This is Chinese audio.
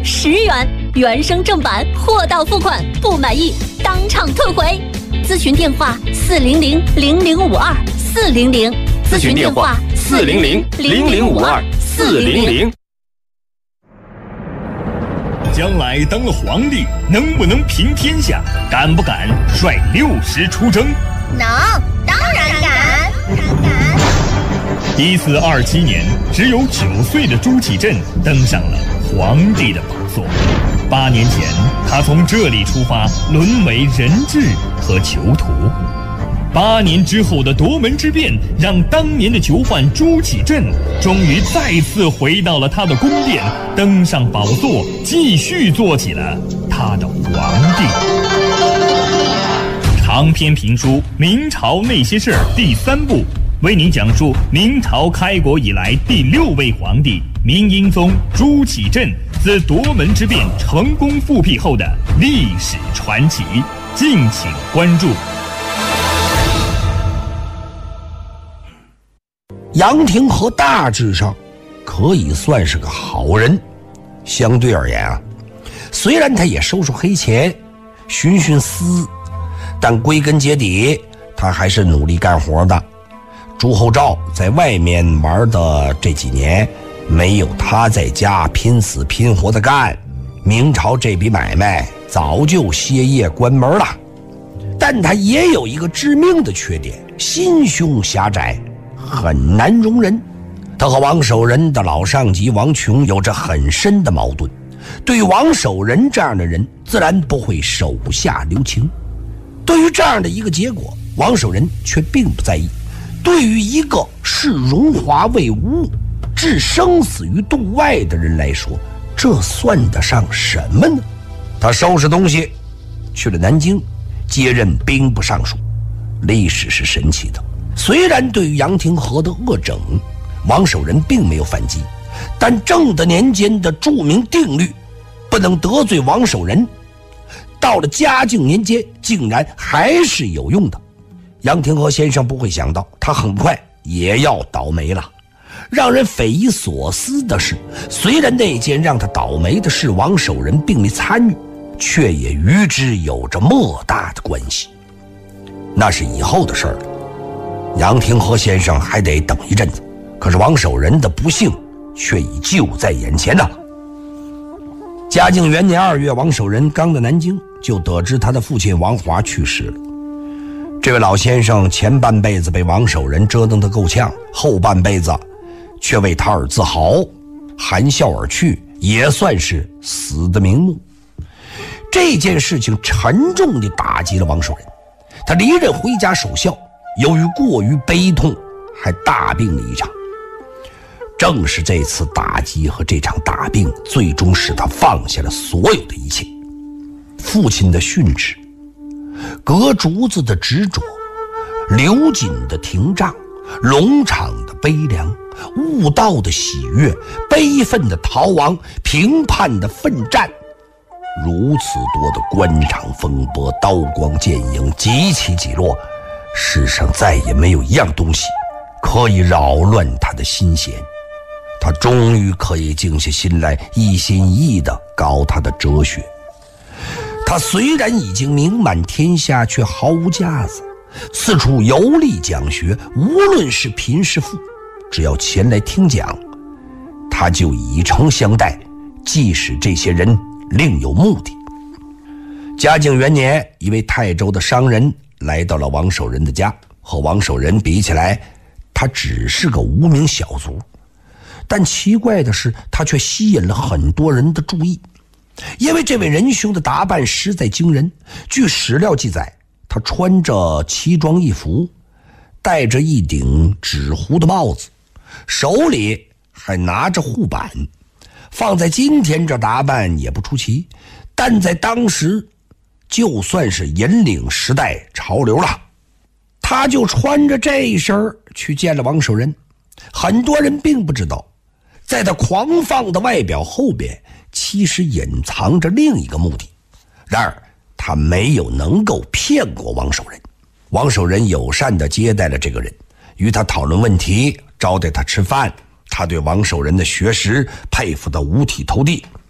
10元，原声正版货到付款，不满意当场退回。咨询电话400-0052，400。 咨询电话400-0052，400。 将来当了皇帝，能不能平天下？敢不敢率60出征？ 能，当然敢。 1427年，只有9岁的朱祁镇登上了皇帝的宝座。8年前，他从这里出发，沦为人质和囚徒。8年之后的夺门之变，让当年的囚犯朱祁镇终于再次回到了他的宫殿，登上宝座，继续做起了他的皇帝。长篇评书《明朝那些事儿》第3部，为您讲述明朝开国以来第6位皇帝明英宗朱祁镇自夺门之变成功复辟后的历史传奇，敬请关注。 杨廷和大致上可以算是个好人，相对而言啊，虽然他也收收黑钱，徇徇私，但归根结底他还是努力干活的。朱厚照在外面玩的这几年，没有他在家拼死拼活的干，明朝这笔买卖早就歇业关门了。但他也有一个致命的缺点，心胸狭窄，很难容人。他和王守仁的老上级王琼有着很深的矛盾，对于王守仁这样的人自然不会手下留情。对于这样的一个结果，王守仁却并不在意。对于一个视荣华为无、置生死于度外的人来说，这算得上什么呢？他收拾东西去了南京，接任兵部尚书。历史是神奇的，虽然对于杨廷和的恶整，王守仁并没有反击，但正德年间的著名定律，不能得罪王守仁，到了嘉靖年间竟然还是有用的。杨廷和先生不会想到，他很快也要倒霉了。让人匪夷所思的是，虽然那件让他倒霉的事王守仁并没参与，却也与之有着莫大的关系。那是以后的事了，杨廷和先生还得等一阵子，可是王守仁的不幸却已就在眼前了。嘉靖元年2月，王守仁刚到南京，就得知他的父亲王华去世了。这位老先生前半辈子被王守仁折腾得够呛，后半辈子却为他而自豪，含笑而去，也算是死得瞑目。这件事情沉重地打击了王守仁，他离任回家守孝，由于过于悲痛，还大病了一场。正是这次打击和这场大病，最终使他放下了所有的一切。父亲的训斥，隔竹子的执着，流锦的停仗，龙场的悲凉，悟道的喜悦，悲愤的逃亡，评判的奋战，如此多的官场风波，刀光剑影，几起几落，世上再也没有一样东西可以扰乱他的心弦。他终于可以静下心来，一心一意地搞他的哲学。他虽然已经名满天下，却毫无架子，四处游历讲学，无论是贫是富，只要前来听讲，他就以诚相待，即使这些人另有目的。嘉靖元年，一位泰州的商人来到了王守仁的家，和王守仁比起来，他只是个无名小卒，但奇怪的是，他却吸引了很多人的注意。因为这位仁兄的打扮实在惊人，据史料记载，他穿着奇装异服，戴着一顶纸糊的帽子，手里还拿着护板。放在今天这打扮也不出奇，但在当时就算是引领时代潮流了。他就穿着这一身去见了王守仁。很多人并不知道，在他狂放的外表后边其实隐藏着另一个目的。然而他没有能够骗过王守仁。王守仁友善地接待了这个人，与他讨论问题，招待他吃饭。他对王守仁的学识佩服得五体投地，